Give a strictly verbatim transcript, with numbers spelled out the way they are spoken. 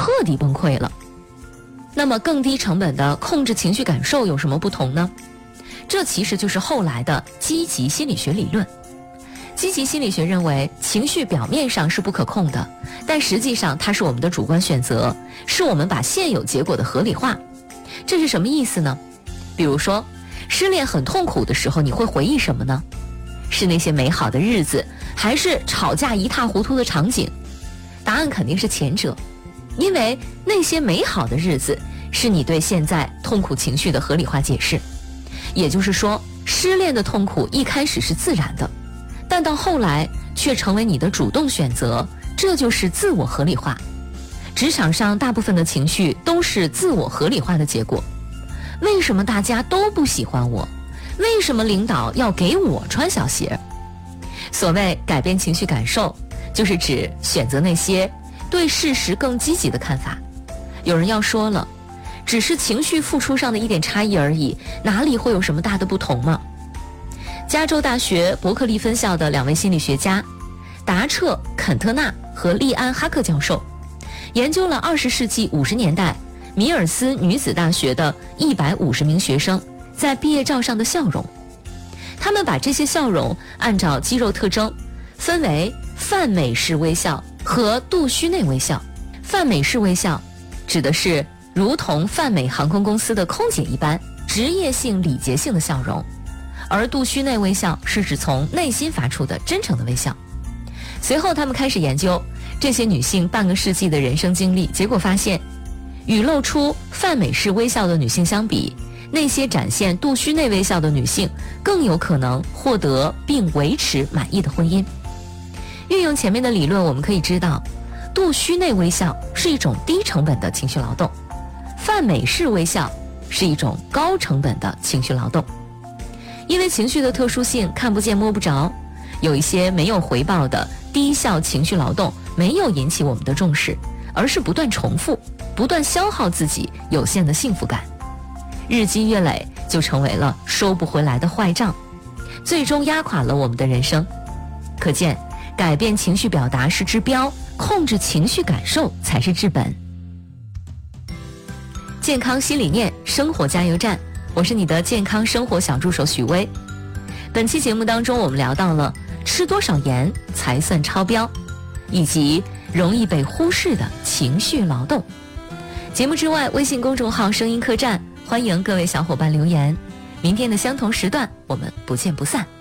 彻底崩溃了。那么更低成本的控制情绪感受有什么不同呢？这其实就是后来的积极心理学理论。积极心理学认为，情绪表面上是不可控的，但实际上它是我们的主观选择，是我们把现有结果的合理化。这是什么意思呢？比如说，失恋很痛苦的时候，你会回忆什么呢？是那些美好的日子，还是吵架一塌糊涂的场景？答案肯定是前者，因为那些美好的日子是你对现在痛苦情绪的合理化解释。也就是说，失恋的痛苦一开始是自然的，但到后来却成为你的主动选择，这就是自我合理化。职场上大部分的情绪都是自我合理化的结果。为什么大家都不喜欢我？为什么领导要给我穿小鞋？所谓改变情绪感受，就是指选择那些对事实更积极的看法。有人要说了，只是情绪付出上的一点差异而已，哪里会有什么大的不同吗？加州大学伯克利分校的两位心理学家达彻·肯特纳和利安·哈克教授，研究了二十世纪五十年代米尔斯女子大学的一百五十名学生在毕业照上的笑容。他们把这些笑容按照肌肉特征分为泛美式微笑和杜须内微笑。泛美式微笑指的是如同泛美航空公司的空姐一般职业性礼节性的笑容，而杜须内微笑是指从内心发出的真诚的微笑。随后他们开始研究这些女性半个世纪的人生经历，结果发现与露出泛美式微笑的女性相比，那些展现杜须内微笑的女性更有可能获得并维持满意的婚姻。运用前面的理论，我们可以知道，杜须内微笑是一种低成本的情绪劳动，泛美式微笑是一种高成本的情绪劳动。因为情绪的特殊性看不见摸不着，有一些没有回报的低效情绪劳动没有引起我们的重视，而是不断重复，不断消耗自己有限的幸福感，日积月累就成为了收不回来的坏账，最终压垮了我们的人生。可见，改变情绪表达是治标，控制情绪感受才是治本。健康新理念，生活加油站，我是你的健康生活小助手许巍。本期节目当中，我们聊到了吃多少盐才算超标，以及容易被忽视的情绪劳动。节目之外，微信公众号声音客栈，欢迎各位小伙伴留言。明天的相同时段，我们不见不散。